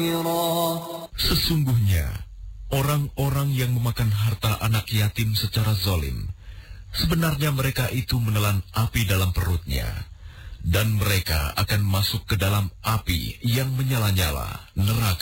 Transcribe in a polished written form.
Sesungguhnya, orang-orang yang memakan harta anak yatim secara zalim, sebenarnya mereka itu menelan api dalam perutnya, dan mereka akan masuk ke dalam api yang menyala-nyala, neraka.